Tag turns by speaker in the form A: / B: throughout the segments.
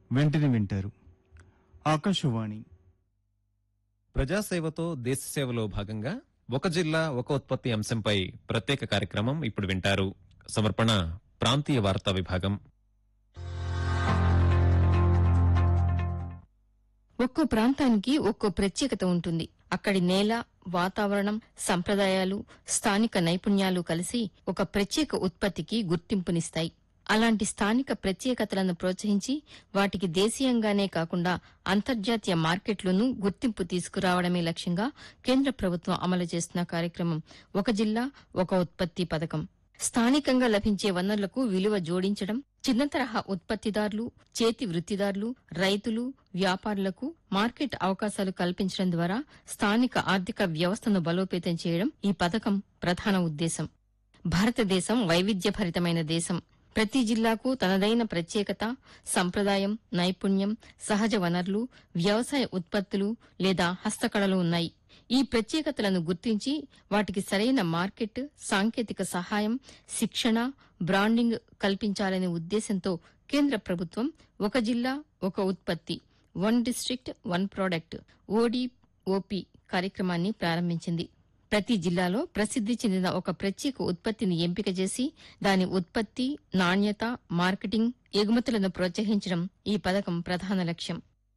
A: వెంటనే వింటారు. ఆకాశవాణి
B: ప్రజాసేవతో దేశ సేవలో భాగంగా ఒక జిల్లా ఒక ఉత్పత్తి అంశంపై ప్రత్యేక కార్యక్రమం ఇప్పుడు వింటారు. సమర్పణ ప్రాంతీయ వార్తా విభాగం.
C: ఒక్కో ప్రాంతానికి ఒక్కో ప్రత్యేకత ఉంటుంది. అక్కడి నేల, వాతావరణం, సంప్రదాయాలు, స్థానిక నైపుణ్యాలు కలిసి ఒక ప్రత్యేక ఉత్పత్తికి గుర్తింపునిస్తాయి. అలాంటి స్థానిక ప్రత్యేకతలను ప్రోత్సహించి వాటికి దేశీయంగానే కాకుండా అంతర్జాతీయ మార్కెట్లోనూ గుర్తింపు తీసుకురావడమే లక్ష్యంగా కేంద్ర ప్రభుత్వం అమలు చేస్తున్న కార్యక్రమం ఒక జిల్లా ఒక ఉత్పత్తి పథకం. స్థానికంగా లభించే వనరులకు విలువ జోడించడం, చిన్న తరహా ఉత్పత్తిదారులు, చేతి వృత్తిదారులు, రైతులు, వ్యాపారులకు మార్కెట్ అవకాశాలు కల్పించడం ద్వారా స్థానిక ఆర్థిక వ్యవస్థను బలోపేతం చేయడం ఈ పథకం ప్రధాన ఉద్దేశం. భారతదేశం వైవిధ్యభరితమైన దేశం. ప్రతి జిల్లాకు తనదైన ప్రత్యేకత, సంప్రదాయం, నైపుణ్యం, సహజ వనరులు, వ్యవసాయ ఉత్పత్తులు లేదా హస్తకళలు ఉన్నాయి. ఈ ప్రత్యేకతలను గుర్తించి వాటికి సరైన మార్కెట్, సాంకేతిక సహాయం, శిక్షణ, బ్రాండింగ్ కల్పించాలనే ఉద్దేశంతో కేంద్ర ప్రభుత్వం ఒక జిల్లా ఒక ఉత్పత్తి, one district one product ODOP కార్యక్రమాన్ని ప్రారంభించింది. ప్రతి జిల్లాలో ప్రసిద్ది చెందిన ఒక ప్రత్యేక ఉత్పత్తిని ఎంపిక చేసి దాని ఉత్పత్తి, నాణ్యత, మార్కెటింగ్, ఎగుమతులను ప్రోత్సహించడం ఈ పథకం ప్రధాన లక్ష్యం.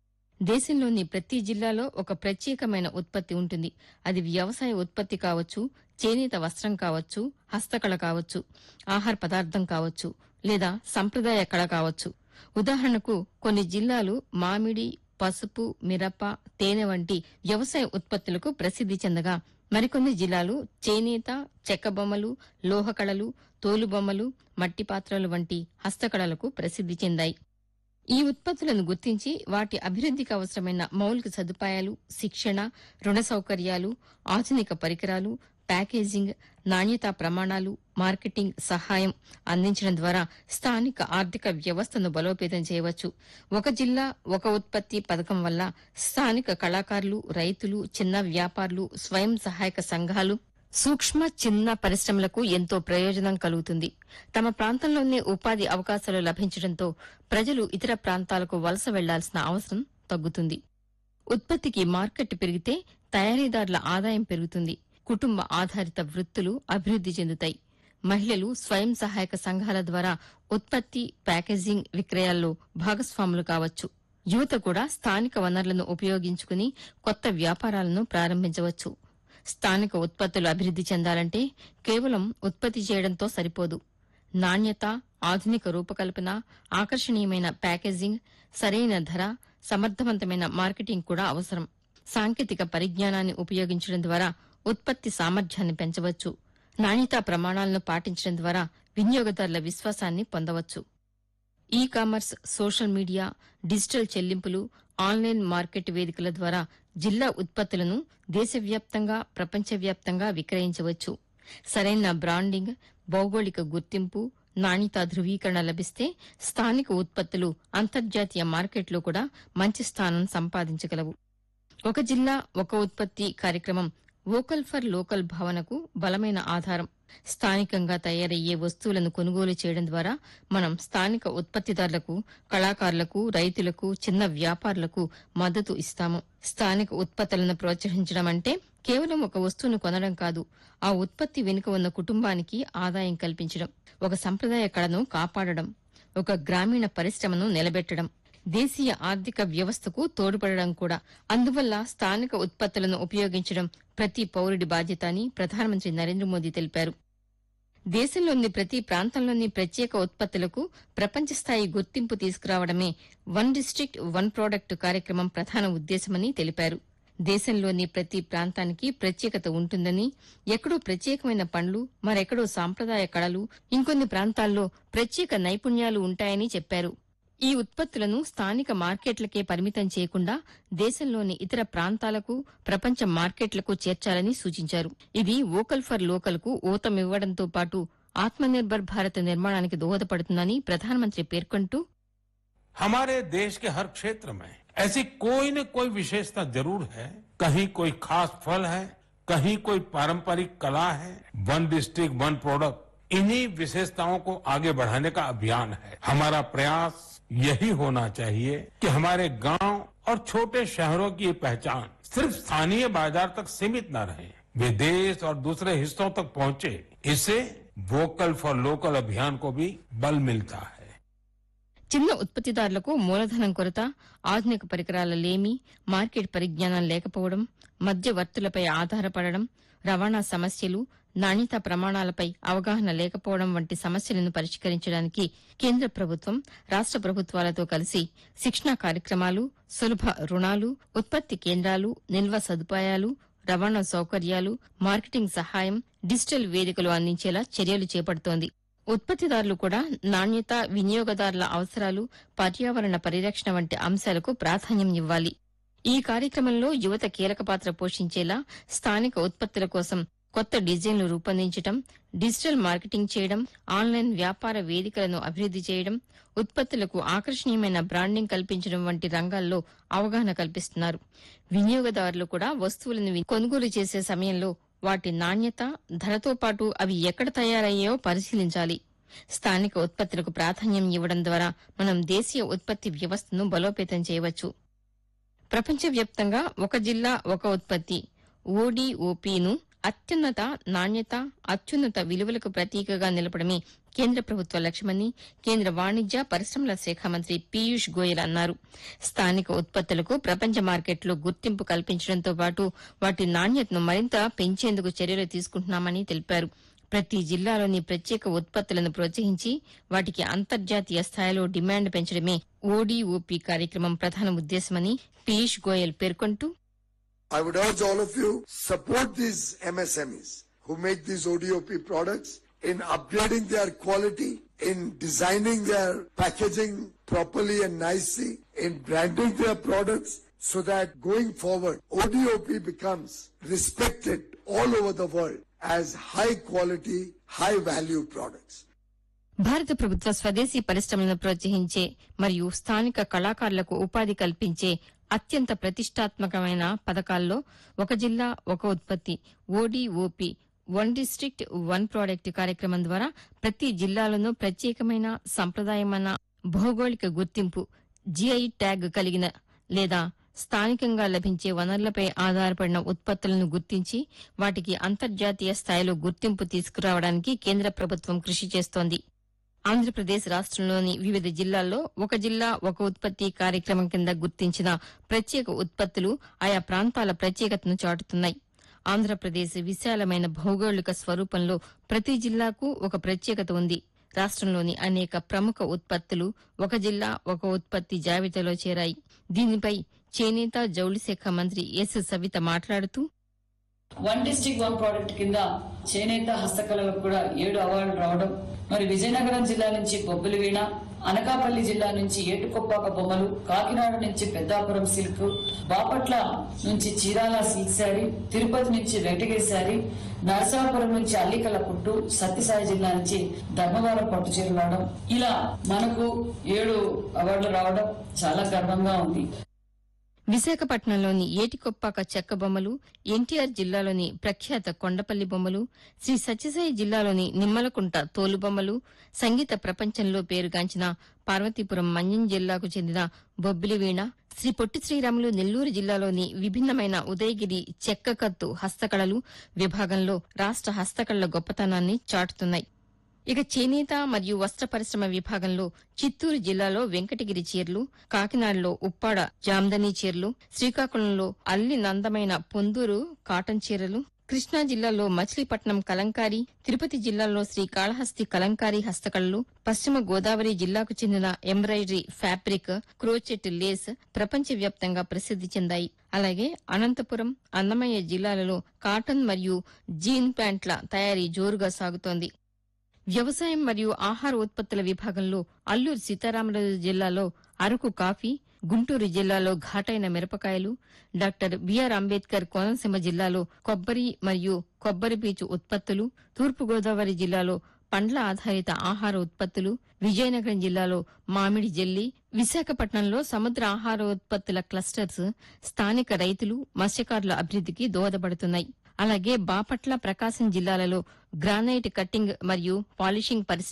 C: దేశంలోని ప్రతి జిల్లాలో ఒక ప్రత్యేకమైన ఉత్పత్తి ఉంటుంది. అది వ్యవసాయ ఉత్పత్తి కావచ్చు, చేనేత వస్త్రం కావచ్చు, హస్తకళ కావచ్చు, ఆహార పదార్థం కావచ్చు లేదా సంప్రదాయ కళ కావచ్చు. ఉదాహరణకు కొన్ని జిల్లాలు మామిడి, పసుపు, మిరప, తేనె వంటి వ్యవసాయ ఉత్పత్తులకు ప్రసిద్ది చెందగా మరికొన్ని జిల్లాలు చేనేత, చెక్కబొమ్మలు, లోహకళలు, తోలుబొమ్మలు, మట్టి పాత్రలు వంటి హస్తకళలకు ప్రసిద్ది చెందాయి. ఈ ఉత్పత్తులను గుర్తించి వాటి అభివృద్ధికి అవసరమైన మౌలిక సదుపాయాలు, శిక్షణ, రుణ సౌకర్యాలు, ఆధునిక పరికరాలు, ప్యాకేజింగ్, నాణ్యతా ప్రమాణాలు, మార్కెటింగ్ సహాయం అందించడం ద్వారా స్థానిక ఆర్థిక వ్యవస్థను బలోపేతం చేయవచ్చు. ఒక జిల్లా ఒక ఉత్పత్తి పథకం వల్ల స్థానిక కళాకారులు, రైతులు, చిన్న వ్యాపారులు, స్వయం సహాయక సంఘాలు, సూక్ష్మ చిన్న పరిశ్రమలకు ఎంతో ప్రయోజనం కలుగుతుంది. తమ ప్రాంతంలోనే ఉపాధి అవకాశాలు లభించడంతో ప్రజలు ఇతర ప్రాంతాలకు వలస వెళ్లాల్సిన అవసరం తగ్గుతుంది. ఉత్పత్తికి మార్కెట్ పెరిగితే తయారీదారుల ఆదాయం పెరుగుతుంది. కుటుంబ ఆధారిత వృత్తులు అభివృద్ది చెందుతాయి. మహిళలు స్వయం సహాయక సంఘాల ద్వారా ఉత్పత్తి, ప్యాకేజింగ్, విక్రయాల్లో భాగస్వాములు కావచ్చు. యువత కూడా స్థానిక వనరులను ఉపయోగించుకుని కొత్త వ్యాపారాలను ప్రారంభించవచ్చు. స్థానిక ఉత్పత్తులు అభివృద్ది చెందాలంటే కేవలం ఉత్పత్తి చేయడంతో సరిపోదు. నాణ్యత, ఆధునిక రూపకల్పన, ఆకర్షణీయమైన ప్యాకేజింగ్, సరైన ధర, సమర్థవంతమైన మార్కెటింగ్ కూడా అవసరం. సాంకేతిక పరిజ్ఞానాన్ని ఉపయోగించడం ద్వారా ఉత్పత్తి సామర్థ్యాన్ని పెంచవచ్చు. నాణ్యతా ప్రమాణాలను పాటించడం ద్వారా వినియోగదారుల విశ్వాసాన్ని పొందవచ్చు. ఈ-కామర్స్, సోషల్ మీడియా, డిజిటల్ చెల్లింపులు, ఆన్లైన్ మార్కెట్ వేదికల ద్వారా జిల్లా ఉత్పత్తులను దేశవ్యాప్తంగా, ప్రపంచవ్యాప్తంగా విక్రయించవచ్చు. సరైన బ్రాండింగ్, భౌగోళిక గుర్తింపు, నాణ్యతా ధృవీకరణ లభిస్తే స్థానిక ఉత్పత్తులు అంతర్జాతీయ మార్కెట్లో కూడా మంచి స్థానం సంపాదించగలవు. ఒక జిల్లా ఒక ఉత్పత్తి కార్యక్రమం వోకల్ ఫర్ లోకల్ భావనకు బలమైన ఆధారం. స్థానికంగా తయారయ్యే వస్తువులను కొనుగోలు చేయడం ద్వారా మనం స్థానిక ఉత్పత్తిదారులకు, కళాకారులకు, రైతులకు, చిన్న వ్యాపారులకు మద్దతు ఇస్తాము. స్థానిక ఉత్పత్తులను ప్రోత్సహించడం అంటే కేవలం ఒక వస్తువును కొనడం కాదు, ఆ ఉత్పత్తి వెనుక ఉన్న కుటుంబానికి ఆదాయం కల్పించడం, ఒక సంప్రదాయ కళను కాపాడడం, ఒక గ్రామీణ పరిశ్రమను నిలబెట్టడం, దేశీయ ఆర్థిక వ్యవస్థకు తోడ్పడడం కూడా. అందువల్ల స్థానిక ఉత్పత్తులను ఉపయోగించడం ప్రతి పౌరుడి బాధ్యత అని ప్రధానమంత్రి నరేంద్ర మోదీ తెలిపారు. దేశంలోని ప్రతి ప్రాంతంలోని ప్రత్యేక ఉత్పత్తులకు ప్రపంచ స్థాయి గుర్తింపు తీసుకురావడమే వన్ డిస్ట్రిక్ట్ వన్ ప్రోడక్ట్ కార్యక్రమం ప్రధాన ఉద్దేశమని తెలిపారు. దేశంలోని ప్రతి ప్రాంతానికి ప్రత్యేకత ఉంటుందని, ఎక్కడో ప్రత్యేకమైన పండ్లు, మరెక్కడో సాంప్రదాయ కళలు, ఇంకొన్ని ప్రాంతాల్లో ప్రత్యేక నైపుణ్యాలు ఉంటాయని చెప్పారు. ఈ ఉత్పత్తులను స్థానిక మార్కెట్లకే పరిమితం చేయకుండా దేశంలోని ఇతర ప్రాంతాలకు, ప్రపంచ మార్కెట్లకు చేర్చాలని సూచించారు. ఇది వోకల్ ఫర్ లోకల్ కు ఊతమివ్వడంతో పాటు ఆత్మనిర్భర్ భారత్ నిర్మాణానికి దోహదపడుతుందని ప్రధానమంత్రి పేర్కొంటూ,
D: हमारे देश के हर क्षेत्र में ऐसी कोई न कोई विशेषता जरूर है. कहीं कोई खास फल है, कहीं कोई पारंपरिक कला है. वन डिस्ट्रिक्ट वन प्रोडक्ट, इन्हीं विशेषताओं को आगे बढ़ाने का अभियान है. हमारा प्रयास यही होना चाहिए कि हमारे गांव और छोटे शहरों की ये पहचान सिर्फ स्थानीय बाजार तक सीमित न रहे, वे देश और दूसरे हिस्सों तक पहुंचे। इससे वोकल फॉर लोकल अभियान को भी बल मिलता है।
C: చిన్న ఉత్పత్తిదారులకు మూలధనం కొరత, ఆధునిక పరికరాల లేమి, మార్కెట్ పరిజ్ఞానం లేకపోవడం, మధ్యవర్తులపై ఆధారపడడం, రవాణా సమస్యలు, నాణ్యతా ప్రమాణాలపై అవగాహన లేకపోవడం వంటి సమస్యలను పరిష్కరించడానికి కేంద్ర ప్రభుత్వం, రాష్ట ప్రభుత్వాలతో కలిసి శిక్షణా కార్యక్రమాలు, సులభ రుణాలు, ఉత్పత్తి కేంద్రాలు, నిల్వ సదుపాయాలు, రవాణా సౌకర్యాలు, మార్కెటింగ్ సహాయం, డిజిటల్ వేదికలు అందించేలా చర్యలు చేపడుతోంది. ఉత్పత్తిదారులు కూడా నాణ్యత, వినియోగదారుల అవసరాలు, పర్యావరణ పరిరక్షణ వంటి అంశాలకు ప్రాధాన్యం ఇవ్వాలి. ఈ కార్యక్రమంలో యువత కీలక పాత్ర పోషించేలా స్థానిక ఉత్పత్తుల కోసం కొత్త డిజైన్లు రూపొందించడం, డిజిటల్ మార్కెటింగ్ చేయడం, ఆన్లైన్ వ్యాపార వేదికలను అభివృద్ది చేయడం, ఉత్పత్తులకు ఆకర్షణీయమైన బ్రాండింగ్ కల్పించడం వంటి రంగాల్లో అవగాహన కల్పిస్తున్నారు. వినియోగదారులు కూడా వస్తువులను కొనుగోలు చేసే సమయంలో వాటి నాణ్యత, ధరతో పాటు అవి ఎక్కడ తయారయ్యాయో పరిశీలించాలి. స్థానిక ఉత్పత్తులకు ప్రాధాన్యం ఇవ్వడం ద్వారా మనం దేశీయ ఉత్పత్తి వ్యవస్థను బలోపేతం చేయవచ్చు. ప్రపంచవ్యాప్తంగా ఒక జిల్లా ఒక ఉత్పత్తి ODOPను అత్యున్నత నాణ్యత, అత్యున్నత విలువలకు ప్రతీకగా నిలపడమే కేంద్ర ప్రభుత్వ లక్ష్యమని కేంద్ర వాణిజ్య పరిశ్రమల శాఖ మంత్రి పీయూష్ గోయల్ అన్నారు. స్థానిక ఉత్పత్తులకు ప్రపంచ మార్కెట్లో గుర్తింపు కల్పించడంతో పాటు వాటి నాణ్యతను మరింత పెంచేందుకు చర్యలు తీసుకుంటున్నామని తెలిపారు. ప్రతి జిల్లాలోని ప్రత్యేక ఉత్పత్తులను ప్రోత్సహించి వాటికి అంతర్జాతీయ స్థాయిలో డిమాండ్ పెంచడమే ODOP కార్యక్రమం ప్రధాన ఉద్దేశమని పీయూష్ గోయల్ పేర్కొంటూ,
E: I would urge all of you support these MSMEs who make these ODOP products in upgrading their quality, in designing their packaging properly and nicely, in branding their products so that going forward ODOP becomes respected all over the world as high quality, high value products.
C: భారత ప్రభుత్వ స్వదేశీ పరిశ్రమలను ప్రోత్సహించే మరియు స్థానిక కళాకారులకు ఉపాధి కల్పించే అత్యంత ప్రతిష్టాత్మకమైన పథకాల్లో ఒక జిల్లా ఒక ఉత్పత్తి ODOP one district one product కార్యక్రమం ద్వారా ప్రతి జిల్లాలోనూ ప్రత్యేకమైన సంప్రదాయమైన భౌగోళిక గుర్తింపు GI ట్యాగ్ కలిగిన లేదా స్థానికంగా లభించే వనరులపై ఆధారపడిన ఉత్పత్తులను గుర్తించి వాటికి అంతర్జాతీయ స్థాయిలో గుర్తింపు తీసుకురావడానికి కేంద్ర ప్రభుత్వం కృషి చేస్తోంది. ఆంధ్రప్రదేశ్ రాష్ట్రంలోని వివిధ జిల్లాల్లో ఒక జిల్లా ఒక ఉత్పత్తి కార్యక్రమం కింద గుర్తించిన ప్రత్యేక ఉత్పత్తులు ఆయా ప్రాంతాల ప్రత్యేకతను చాటుతున్నాయి. ఆంధ్రప్రదేశ్ విశాలమైన భౌగోళిక స్వరూపంలో ప్రతి జిల్లాకు ఒక ప్రత్యేకత ఉంది. రాష్ట్రంలోని అనేక ప్రముఖ ఉత్పత్తులు ఒక జిల్లా ఒక ఉత్పత్తి జాబితాలో చేరాయి. దీనిపై చేనేత జౌళి శాఖ మంత్రి ఎస్ సవిత మాట్లాడుతూ,
F: వన్ డిస్ట్రిక్ట్ వన్ ప్రోడక్ట్ కింద చేనేత హస్తకళలకు కూడా 7 అవార్డులు రావడం, మరి విజయనగరం జిల్లా నుంచి బొబ్బిలి వీణ, అనకాపల్లి జిల్లా నుంచి ఏటుకొప్పాక బొమ్మలు, కాకినాడ నుంచి పెద్దాపురం సిల్క్, బాపట్ల నుంచి చీరాల సిల్క్ శారీ, తిరుపతి నుంచి వెంకటగిరి శారీ, నరసాపురం నుంచి అల్లికల పుట్టు, సత్యసాయి జిల్లా నుంచి ధర్మవరం పట్టు చీరలు రావడం, ఇలా మనకు 7 అవార్డులు రావడం చాలా గర్వంగా ఉంది.
C: విశాఖపట్నంలోని ఏటికొప్పాక చెక్క బొమ్మలు, ఎన్టీఆర్ జిల్లాలోని ప్రఖ్యాత కొండపల్లి బొమ్మలు, శ్రీ సత్యసాయి జిల్లాలోని నిమ్మలకుంట తోలు బొమ్మలు, సంగీత ప్రపంచంలో పేరుగాంచిన పార్వతీపురం మన్యం జిల్లాకు చెందిన బొబ్బిలి వీణ, శ్రీ పొట్టి శ్రీరాములు నెల్లూరు జిల్లాలోని విభిన్నమైన ఉదయగిరి చెక్క కత్తు హస్తకళలు విభాగంలో రాష్ట హస్తకళల గొప్పతనాన్ని చాటుతున్నాయి. ఇక చేనేత మరియు వస్త్ర పరిశ్రమ విభాగంలో చిత్తూరు జిల్లాలో వెంకటగిరి చీరలు, కాకినాడలో ఉప్పాడ జామ్దని చీరలు, శ్రీకాకుళంలో అల్లి నందమైన పొందూరు కాటన్ చీరలు, కృష్ణా జిల్లాలో మచిలీపట్నం కలంకారీ, తిరుపతి జిల్లాలో శ్రీకాళహస్తి కలంకారీ హస్తకళలు, పశ్చిమ గోదావరి జిల్లాకు చెందిన ఎంబ్రాయిడరీ ఫ్యాబ్రిక్, క్రోచెట్ లేస్ ప్రపంచవ్యాప్తంగా ప్రసిద్ది చెందాయి. అలాగే అనంతపురం, అన్నమయ్య జిల్లాలలో కాటన్ మరియు జీన్ ప్యాంట్ల తయారీ జోరుగా సాగుతోంది. వ్యవసాయం మరియు ఆహార ఉత్పత్తుల విభాగంలో అల్లూరు సీతారామరాజు జిల్లాలో అరకు కాఫీ, గుంటూరు జిల్లాలో ఘాటైన మిరపకాయలు, డాక్టర్ బిఆర్ అంబేద్కర్ కోనసీమ జిల్లాలో కొబ్బరి మరియు కొబ్బరి పీచు ఉత్పత్తులు, తూర్పుగోదావరి జిల్లాలో పండ్ల ఆధారిత ఆహార ఉత్పత్తులు, విజయనగరం జిల్లాలో మామిడి జెల్లీ, విశాఖపట్నంలో సముద్ర ఆహార ఉత్పత్తుల క్లస్టర్స్ స్థానిక రైతులు, మత్స్యకారుల అభివృద్దికి దోహదపడుతున్నాయి. అలాగే బాపట్ల, ప్రకాశం జిల్లాలలో గ్రానైట్ కట్టింగ్ మరియు పాలిషింగ్ పరిశ్రమలు,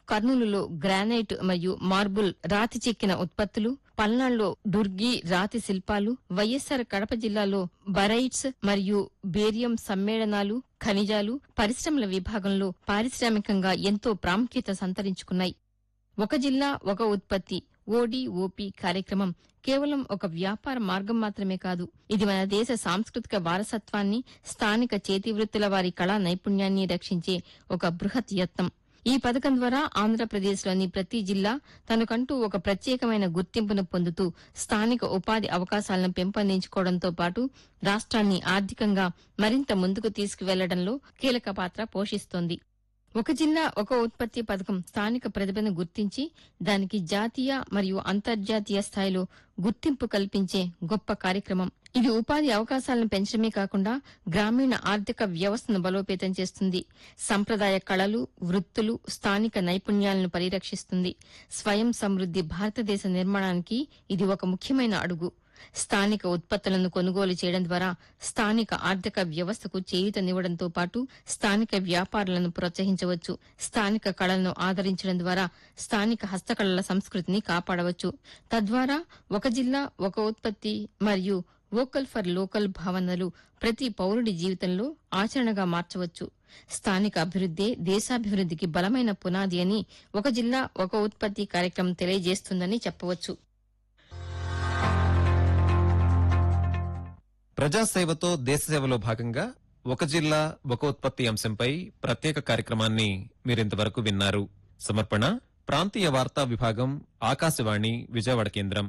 C: కర్నూలులో గ్రానైట్ మరియు మార్బుల్ రాతి చెక్కిన ఉత్పత్తులు, పల్నాడులో డుర్గి రాతి శిల్పాలు, వైఎస్సార్ కడప జిల్లాలో బరైట్స్ మరియు బేరియం సమ్మేళనాలు, ఖనిజాలు, పరిశ్రమల విభాగంలో పారిశ్రామికంగా ఎంతో ప్రాముఖ్యత సంతరించుకున్నాయి. ఒక జిల్లా ఒక ఉత్పత్తి ODOP కార్యక్రమం కేవలం ఒక వ్యాపార మార్గం మాత్రమే కాదు. ఇది మన దేశ సాంస్కృతిక వారసత్వాన్ని, స్థానిక చేతివృత్తుల వారి కళా నైపుణ్యాన్ని రక్షించే ఒక బృహత్ యత్నం. ఈ పథకం ద్వారా ఆంధ్రప్రదేశ్లోని ప్రతి జిల్లా తనకంటూ ఒక ప్రత్యేకమైన గుర్తింపును పొందుతూ స్థానిక ఉపాధి అవకాశాలను పెంపొందించుకోవడంతో పాటు రాష్ట్రాన్ని ఆర్థికంగా మరింత ముందుకు తీసుకువెళ్లడంలో కీలక పాత్ర పోషిస్తోంది. ఒక జిల్లా ఒక ఉత్పత్తి పథకం స్థానిక ప్రతిభను గుర్తించి దానికి జాతీయ మరియు అంతర్జాతీయ స్థాయిలో గుర్తింపు కల్పించే గొప్ప కార్యక్రమం. ఇది ఉపాధి అవకాశాలను పెంచడమే కాకుండా గ్రామీణ ఆర్థిక వ్యవస్థను బలోపేతం చేస్తుంది. సంప్రదాయ కళలు, వృత్తులు, స్థానిక నైపుణ్యాలను పరిరక్షిస్తుంది. స్వయం సమృద్ది భారతదేశ నిర్మాణానికి ఇది ఒక ముఖ్యమైన అడుగు. స్థానిక ఉత్పత్తులను కొనుగోలు చేయడం ద్వారా స్థానిక ఆర్థిక వ్యవస్థకు చేయూతనివ్వడంతో పాటు స్థానిక వ్యాపారులను ప్రోత్సహించవచ్చు. స్థానిక కళలను ఆదరించడం ద్వారా స్థానిక హస్తకళల సంస్కృతిని కాపాడవచ్చు. తద్వారా ఒక జిల్లా ఒక ఉత్పత్తి మరియు వోకల్ ఫర్ లోకల్ భావనలు ప్రతి పౌరుడి జీవితంలో ఆచరణగా మార్చవచ్చు. స్థానిక అభివృద్దే దేశాభివృద్ధికి బలమైన పునాది అని ఒక జిల్లా ఒక ఉత్పత్తి కార్యక్రమం తెలియజేస్తుందని చెప్పవచ్చు.
B: ప్రజాసేవతో దేశసేవలో భాగంగా ఒక జిల్లా ఒక ఉత్పత్తి అంశంపై ప్రత్యేక కార్యక్రమాన్ని మీరింతవరకు విన్నారు. సమర్పణ ప్రాంతీయ వార్తా విభాగం, ఆకాశవాణి విజయవాడ కేంద్రం.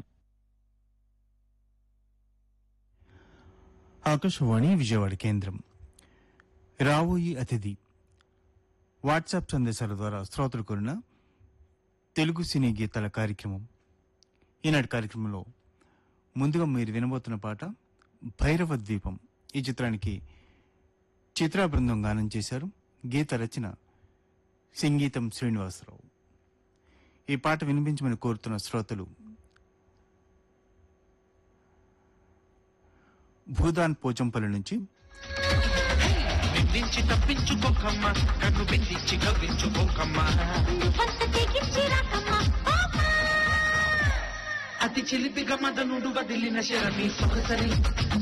A: ఆకాశవాణి విజయవాడ కేంద్రం. రాబోయి అతిథి వాట్సాప్ సందేశాల ద్వారా శ్రోతలు కోరిన తెలుగు సినీ గీతాల కార్యక్రమం. ఈనాటి కార్యక్రమంలో ముందుగా మీరు వినబోతున్న పాట భైరవ ద్వీపం. ఈ చిత్రానికి చిత్రా బృందం గానం చేశారు. గీత రచన సంగీతం శ్రీనివాసరావు. ఈ పాట వినిపించమని కోరుతున్న శ్రోతలు భూదాన్ పోచంపల్లి నుంచి
G: తప్పించుకోకమ్మా, కన్ను బిందించి గవ్వించుకోకమ్మా, అతి చిలిపిగా మదనుడు వదిలిన శరణి సొగసరి